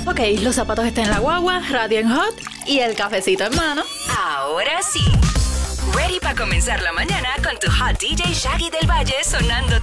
Ok, los zapatos están en la guagua, radio en hot y el cafecito en mano. Ahora sí. Ready para comenzar la mañana con tu hot DJ Shaggy del Valle sonando